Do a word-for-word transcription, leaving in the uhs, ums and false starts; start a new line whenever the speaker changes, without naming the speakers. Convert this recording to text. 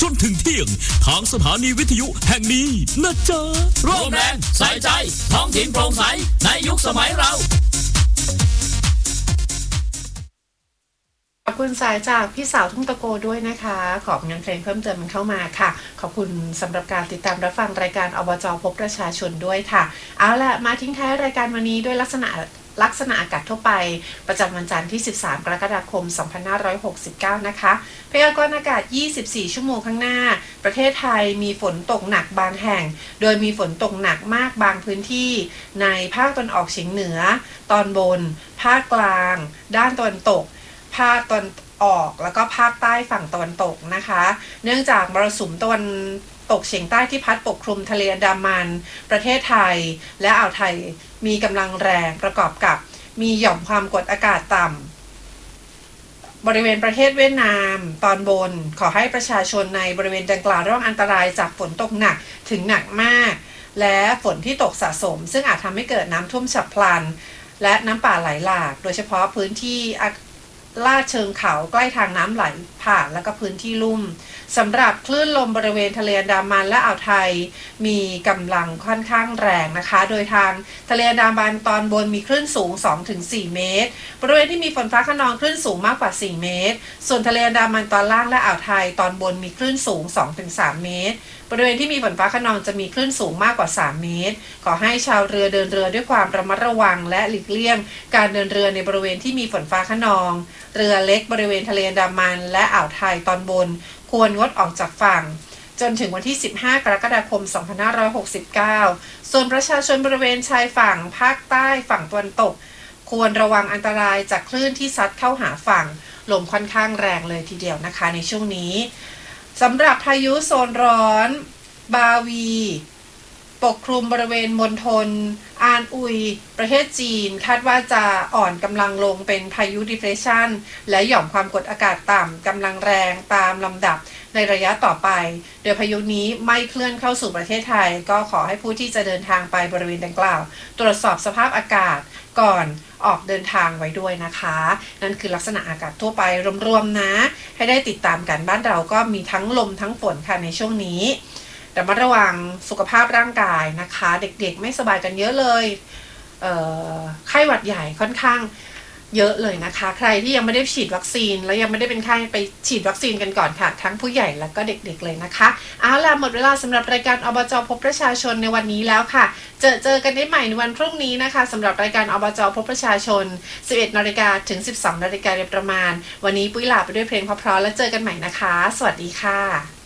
จนถึงเที่ยงทางสถานีวิทยุแห่งนี้นะจ๊ะ
ร่วมแรงใส่ใจท้องถิ่นโปร่งใสในยุคสมัยเรา
ขอบคุณสายจากพี่สาวทุ่งตะโกด้วยนะคะขอบงานเพลงเพิ่มเติมมันเข้ามาค่ะขอบคุณสำหรับการติดตามรับฟังรายการอบจ.พบประชาชนด้วยค่ะเอาละมาทิ้งท้ายรายการวันนี้ด้วยลักษณะลักษณะอากาศทั่วไปประจำวันจันทร์ที่สิบสามกรกฎาคมสองพันห้าร้อยหกสิบเก้านะคะพยากรณ์อากาศยี่สิบสี่ชั่วโมงข้างหน้าประเทศไทยมีฝนตกหนักบางแห่งโดยมีฝนตกหนักมากบางพื้นที่ในภาคตะวันออกเฉียงเหนือตอนบนภาคกลางด้านตะวันตกภาคตะวันออกแล้วก็ภาคใต้ฝั่งตะวันตกนะคะเนื่องจากมรสุมตะวันตกเฉียงใต้ที่พัดปกคลุมทะเลอันดามันประเทศไทยและอ่าวไทยมีกำลังแรงประกอบกับมีหย่อมความกดอากาศต่ำบริเวณประเทศเวียดนามตอนบนขอให้ประชาชนในบริเวณดังกล่าวระวังอันตรายจากฝนตกหนักถึงหนักมากและฝนที่ตกสะสมซึ่งอาจทำให้เกิดน้ำท่วมฉับพลันและน้ำป่าไหลหลากโดยเฉพาะพื้นที่ลาดเชิงเขาใกล้ทางน้ำไหลผ่านแล้วก็พื้นที่ลุ่มสำหรับคลื่นลมบริเวณทะเลอันดามันและอ่าวไทยมีกำลังค่อนข้างแรงนะคะโดยทางทะเลอันดามันตอนบนมีคลื่นสูง สองถึงสี่ เมตรบริเวณที่มีฝนฟ้าคะนองคลื่นสูงมากกว่าสี่เมตรส่วนทะเลอันดามันตอนล่างและอ่าวไทยตอนบนมีคลื่นสูง สองถึงสาม เมตรบริเวณที่มีฝนฟ้าคะนองจะมีคลื่นสูงมากกว่าสามเมตรขอให้ชาวเรือเดินเรือด้วยความระมัดระวังและหลีกเลี่ยงการเดินเรือในบริเวณที่มีฝนฟ้าคะนองเรือเล็กบริเวณทะเลอันดามันและอ่าวไทยตอนบนควรงดออกจากฝั่งจนถึงวันที่สิบห้ากรกฎาคมสองพันห้าร้อยหกสิบเก้าส่วนประชาชนบริเวณชายฝั่งภาคใต้ฝั่งตะวันตกควรระวังอันตรายจากคลื่นที่ซัดเข้าหาฝั่งลมค่อนข้างแรงเลยทีเดียวนะคะในช่วงนี้สำหรับพายุโซนร้อนบาวีปกคลุมบริเวณมณฑลอานอุยประเทศจีนคาดว่าจะอ่อนกำลังลงเป็นพายุ depression และหย่อมความกดอากาศต่ำกำลังแรงตามลำดับในระยะต่อไปโดยพายุนี้ไม่เคลื่อนเข้าสู่ประเทศไทยก็ขอให้ผู้ที่จะเดินทางไปบริเวณดังกล่าวตรวจสอบสภาพอากาศก่อนออกเดินทางไว้ด้วยนะคะนั่นคือลักษณะอากาศทั่วไปรวมๆนะให้ได้ติดตามกันบ้านเราก็มีทั้งลมทั้งฝนค่ะในช่วงนี้ระมัดระวังสุขภาพร่างกายนะคะเด็กๆไม่สบายกันเยอะเลยเอ่อไข้หวัดใหญ่ค่อนข้างเยอะเลยนะคะใครที่ยังไม่ได้ฉีดวัคซีนแล้วยังไม่ได้เป็นไข้ไปฉีดวัคซีนกันก่อนค่ะทั้งผู้ใหญ่และก็เด็กๆเลยนะคะเอาล่ะหมดเวลาสำหรับรายการอบจ.พบประชาชนในวันนี้แล้วค่ะเจอเจอกันได้ใหม่ในวันพรุ่งนี้นะคะสำหรับรายการอบจ.พบประชาชน สิบเอ็ดนาฬิกาถึง สิบสองนาฬิกาโดยประมาณวันนี้ปุ้ยลาไปด้วยเพลงเพราะๆแล้วเจอกันใหม่นะคะสวัสดีค่ะ